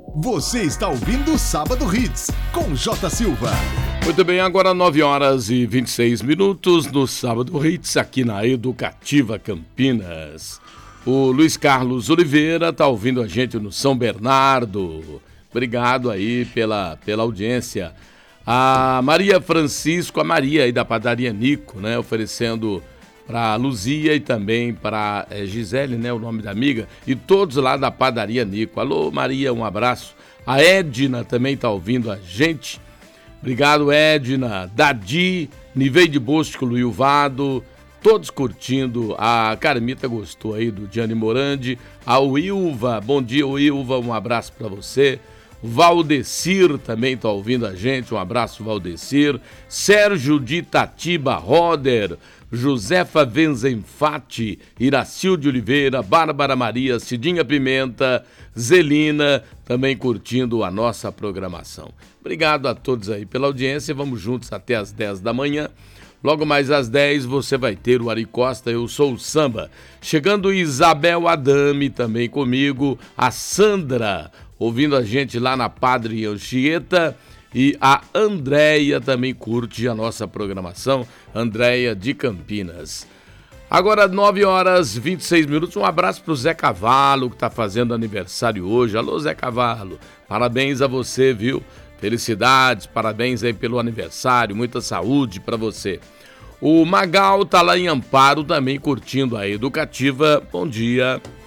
Você está ouvindo o Sábado Hits, com J. Silva. Muito bem, agora 9h26 no Sábado Hits, aqui na Educativa Campinas. O Luiz Carlos Oliveira está ouvindo a gente no São Bernardo. Obrigado aí pela audiência. A Maria Francisco, a Maria aí da Padaria Nico, né, oferecendo para Luzia e também para Gisele, né, o nome da amiga, e todos lá da Padaria Nico. Alô, Maria, um abraço. A Edna também está ouvindo a gente. Obrigado, Edna. Dadi, Nivei de Bosco, Ilvado, todos curtindo. A Carmita gostou aí do Gianni Morandi. A Wilva, bom dia, Wilva, um abraço para você. Valdecir também está ouvindo a gente, um abraço, Valdecir. Sérgio de Itatiba, Roder, Josefa Venzenfati, Iracilde Oliveira, Bárbara Maria, Cidinha Pimenta, Zelina, também curtindo a nossa programação. Obrigado a todos aí pela audiência, vamos juntos até às 10 da manhã. Logo mais às 10 você vai ter o Ari Costa, eu sou o Samba. Chegando Isabel Adame também comigo, a Sandra, ouvindo a gente lá na Padre Anchieta, e a Andréia também curte a nossa programação, Andréia de Campinas. Agora 9h26, um abraço pro Zé Cavalo, que está fazendo aniversário hoje. Alô, Zé Cavalo, parabéns a você, viu? Felicidades, parabéns aí pelo aniversário, muita saúde para você. O Magal tá lá em Amparo também curtindo a Educativa. Bom dia.